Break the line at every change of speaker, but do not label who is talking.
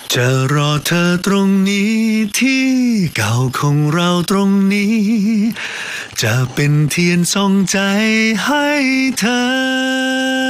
จะรอเธอตรงนี้ที่เก่าของเราตรงนี้จะเป็นเทียนส่องใจให้เธอ